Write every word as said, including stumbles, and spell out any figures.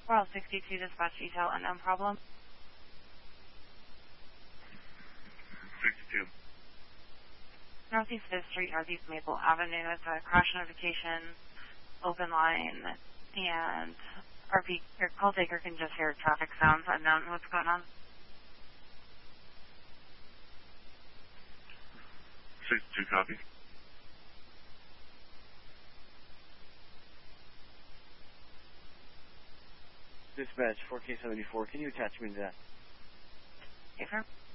World sixty-two dispatch detail, unknown problem. sixty-two. Northeast fifth Street, Northeast Maple Avenue. It's a crash notification, open line, and R P, your call taker can just hear traffic sounds. Unknown. What's going on? sixty-two copy. Dispatch four K seventy-four, can you attach me to that? Okay, sir.